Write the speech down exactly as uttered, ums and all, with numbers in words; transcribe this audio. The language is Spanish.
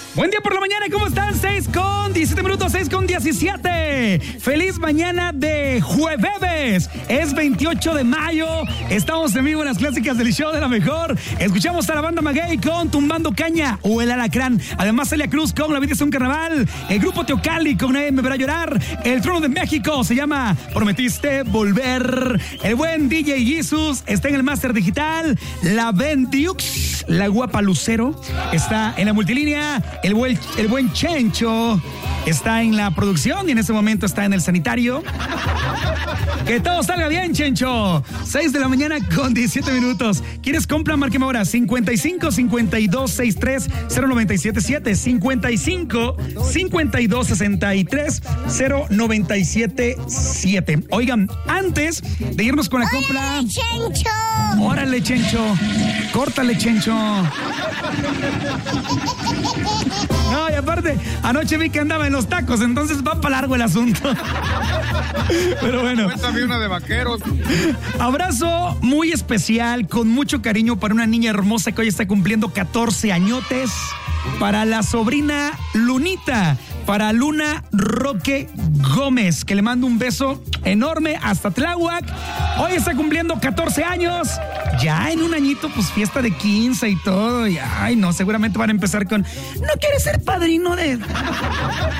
Buen día por la mañana, ¿cómo están? seis con diecisiete minutos, seis con diecisiete. Feliz mañana de jueves. Es veintiocho de mayo. Estamos en vivo en las clásicas del show de la mejor. Escuchamos a la banda Maguey con Tumbando Caña o El Alacrán. Además, Celia Cruz con La Vida es un Carnaval. El grupo Teocalli con Nadie me verá llorar. El Trono de México se llama Prometiste Volver. El buen D J Jesus está en el Máster Digital. La Vendiux, la guapa Lucero, está en la multilínea. El buen, el buen Chencho está en la producción y en este momento está en el sanitario. Que todo salga bien, Chencho. seis de la mañana con diecisiete minutos. ¿Quieres compra? Márqueme ahora. cincuenta y cinco, cincuenta y dos, sesenta y tres, cero noventa y siete siete. cincuenta y cinco, cincuenta y dos, sesenta y tres, cero noventa y siete siete. Oigan, antes de irnos con la compra. ¡Órale, Chencho! Órale, Chencho. Córtale, Chencho. No, y aparte, anoche vi que andaba en los tacos, entonces va para largo el asunto. Pero bueno. Cuéntame una de vaqueros. Abrazo muy especial, con mucho cariño para una niña hermosa que hoy está cumpliendo catorce añotes. Para la sobrina Lunita, para Luna Roque Gómez, que le mando un beso enorme hasta Tláhuac. Hoy está cumpliendo catorce años. Ya en un añito, pues fiesta de quince y todo. Y ay, no, seguramente van a empezar con: ¿no quieres ser padrino de...?